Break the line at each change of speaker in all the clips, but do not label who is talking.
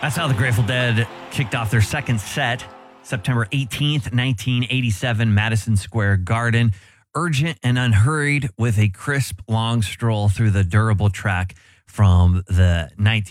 That's how the Grateful Dead kicked off their second set, September 18th, 1987, Madison Square Garden. Urgent and unhurried with a crisp, long stroll through the durable track from the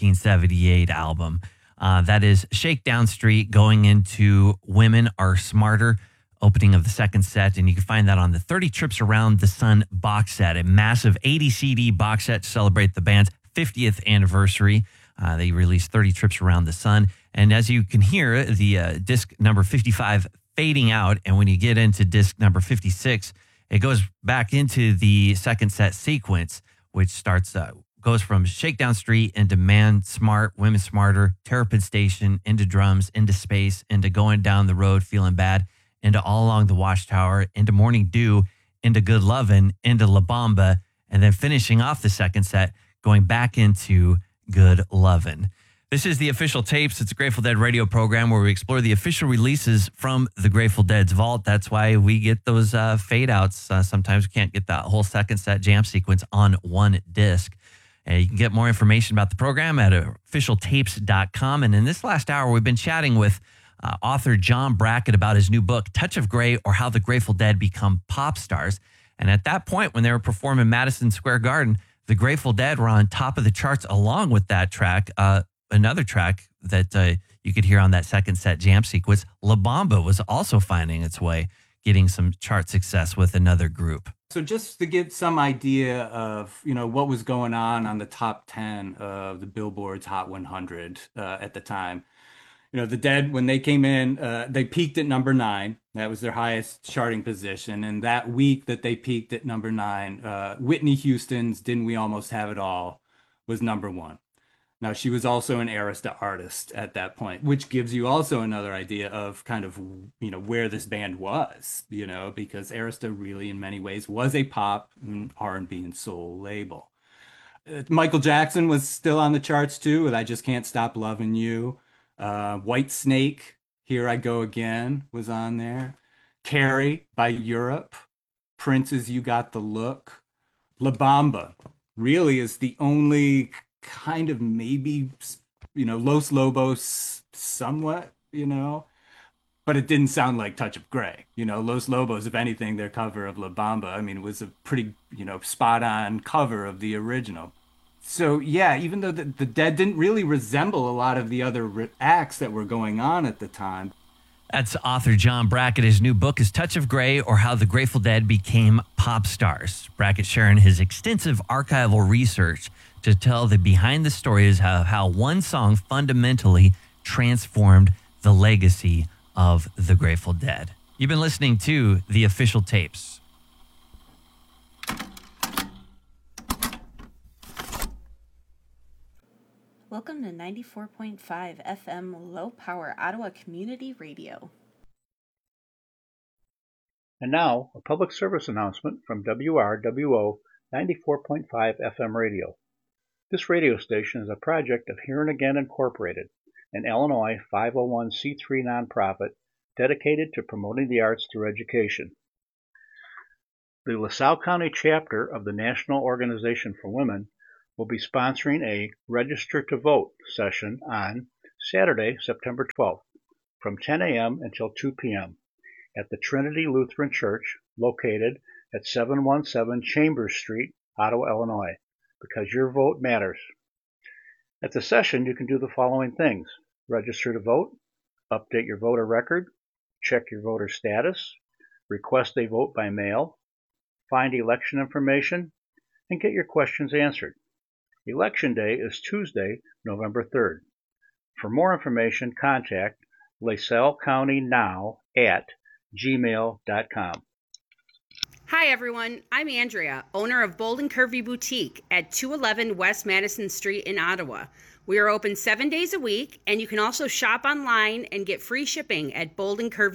1978 album. That is Shakedown Street going into Women Are Smarter, opening of the second set. And you can find that on the 30 Trips Around the Sun box set, a massive 80 CD box set to celebrate the band's 50th anniversary. They released 30 Trips Around the Sun. And as you can hear, the disc number 55 fading out. And when you get into disc number 56, it goes back into the second set sequence, which goes from Shakedown Street into Man Smart, Women Smarter, Terrapin Station, into Drums, into Space, into Going Down the Road, Feeling Bad, into All Along the Watchtower, into Morning Dew, into Good Lovin', into La Bamba, and then finishing off the second set, going back into Good Lovin'. This is the Official Tapes. It's a Grateful Dead radio program where we explore the official releases from the Grateful Dead's vault. That's why we get those fade outs. Sometimes we can't get that whole second set jam sequence on one disc. You can get more information about the program at officialtapes.com. And in this last hour, we've been chatting with author John Brackett about his new book, Touch of Grey, or How the Grateful Dead Become Pop Stars. And at that point, when they were performing Madison Square Garden, the Grateful Dead were on top of the charts along with that track. Another track that you could hear on that second set jam sequence, La Bamba, was also finding its way, getting some chart success with another group.
So just to get some idea of, what was going on the top 10 of the Billboard's Hot 100 at the time. The Dead, when they came in, they peaked at number 9. That was their highest charting position. And that week that they peaked at number 9, Whitney Houston's Didn't We Almost Have It All was number 1. Now, she was also an Arista artist at that point, which gives you also another idea of kind of, where this band was, because Arista really in many ways was a pop and R&B and soul label. Michael Jackson was still on the charts too with I Just Can't Stop Loving You. White Snake, Here I Go Again was on there. Carrie by Europe. Prince's You Got the Look. La Bamba really is the only kind of maybe, Los Lobos somewhat, but it didn't sound like Touch of Grey. Los Lobos, if anything, their cover of La Bamba, it was a pretty, spot on cover of the original. So yeah, even though the Dead didn't really resemble a lot of the other acts that were going on at the time.
That's author John Brackett. His new book is Touch of Grey, or How the Grateful Dead Became Pop Stars. Brackett sharing his extensive archival research to tell the behind the stories of how one song fundamentally transformed the legacy of the Grateful Dead. You've been listening to The Official Tapes.
Welcome to 94.5 FM Low Power Ottawa Community Radio.
And now, a public service announcement from WRWO 94.5 FM radio. This radio station is a project of Here and Again Incorporated, an Illinois 501c3 nonprofit dedicated to promoting the arts through education. The LaSalle County chapter of the National Organization for Women will be sponsoring a Register to Vote session on Saturday, September 12th, from 10 a.m. until 2 p.m. at the Trinity Lutheran Church, located at 717 Chambers Street, Ottawa, Illinois, because your vote matters. At the session, you can do the following things: register to vote, update your voter record, check your voter status, request a vote by mail, find election information, and get your questions answered. Election Day is Tuesday, November 3rd. For more information, contact lasallecountynow@gmail.com.
Hi everyone, I'm Andrea, owner of Bold and Curvy Boutique at 211 West Madison Street in Ottawa. We are open 7 days a week, and you can also shop online and get free shipping at Bold and Curvy